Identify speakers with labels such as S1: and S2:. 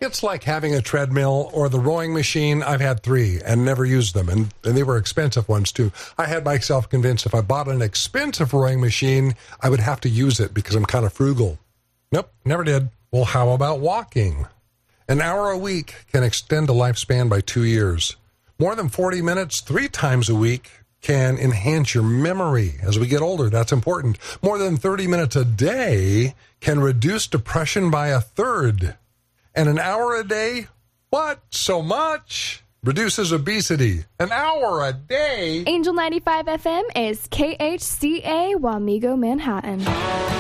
S1: It's like having a treadmill or the rowing machine. I've had 3 and never used them, and they were expensive ones too. I had myself convinced if I bought an expensive rowing machine, I would have to use it because I'm kind of frugal. Nope, never did. Well, how about walking? An hour a week can extend a lifespan by 2 years. More than 40 minutes 3 times a week can enhance your memory. As we get older, that's important. More than 30 minutes a day can reduce depression by 1/3. And an hour a day? What? So much? Reduces obesity. An hour a day?
S2: Angel 95 FM is KHCA Wamego, Manhattan.